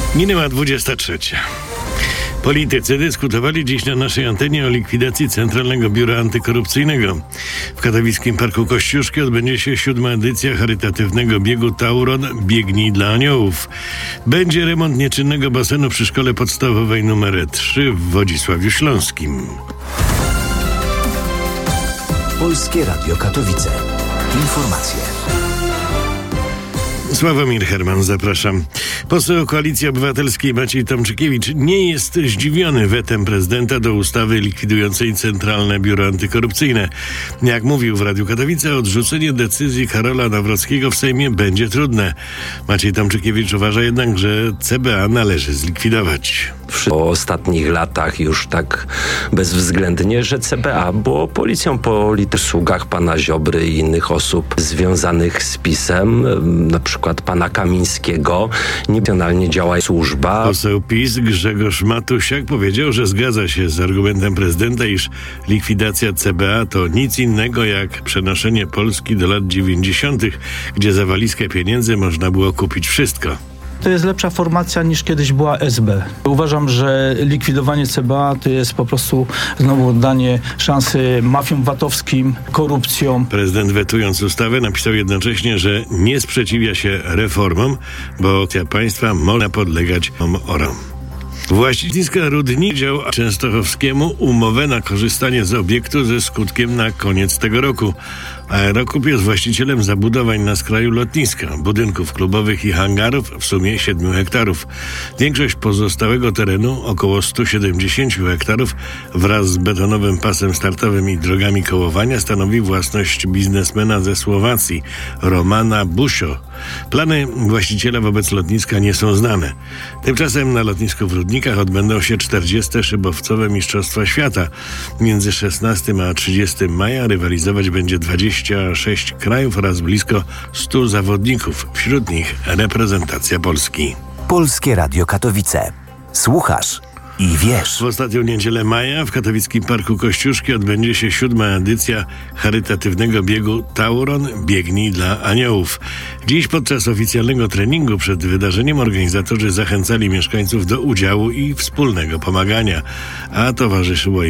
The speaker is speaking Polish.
Minęła 23. Politycy dyskutowali dziś na naszej antenie o likwidacji Centralnego Biura Antykorupcyjnego. W katowickim Parku Kościuszki odbędzie się 7. edycja charytatywnego biegu Tauron Biegnij dla Aniołów. Będzie remont nieczynnego basenu przy szkole podstawowej nr 3 w Wodzisławiu Śląskim. Polskie Radio Katowice. Informacje. Sławomir Herman, zapraszam. Poseł Koalicji Obywatelskiej Maciej Tomczykiewicz nie jest zdziwiony wetem prezydenta do ustawy likwidującej Centralne Biuro Antykorupcyjne. Jak mówił w Radiu Katowice, odrzucenie decyzji Karola Nawrockiego w Sejmie będzie trudne. Maciej Tomczykiewicz uważa jednak, że CBA należy zlikwidować. W ostatnich latach już tak bezwzględnie, że CBA było policją po usługach pana Ziobry i innych osób związanych z PiS-em, na przykład pana Kamińskiego. Nieprofesjonalnie działa służba. Poseł PiS Grzegorz Matusiak powiedział, że zgadza się z argumentem prezydenta, iż likwidacja CBA to nic innego jak przenoszenie Polski do lat 90., gdzie za walizkę pieniędzy można było kupić wszystko. To jest lepsza formacja niż kiedyś była SB. Uważam, że likwidowanie CBA to jest po prostu znowu danie szansy mafiom VAT-owskim, korupcją. Prezydent, wetując ustawę, napisał jednocześnie, że nie sprzeciwia się reformom, bo państwa można podlegać orom. Właścicielska Rudnik dział Częstochowskiemu umowę na korzystanie z obiektu ze skutkiem na koniec tego roku. Aeroklub jest właścicielem zabudowań na skraju lotniska, budynków klubowych i hangarów w sumie 7 hektarów. Większość pozostałego terenu, około 170 hektarów, wraz z betonowym pasem startowym i drogami kołowania stanowi własność biznesmena ze Słowacji, Romana Busio. Plany właściciela wobec lotniska nie są znane. Tymczasem na lotnisku w Rudnikach odbędą się 40. szybowcowe Mistrzostwa Świata. Między 16 a 30 maja rywalizować będzie 26 krajów oraz blisko 100 zawodników. Wśród nich reprezentacja Polski. Polskie Radio Katowice. Słuchasz i wiesz. W ostatnią niedzielę maja w katowickim Parku Kościuszki odbędzie się 7. edycja charytatywnego biegu Tauron Biegnij dla Aniołów. Dziś podczas oficjalnego treningu przed wydarzeniem organizatorzy zachęcali mieszkańców do udziału i wspólnego pomagania, a towarzyszyło im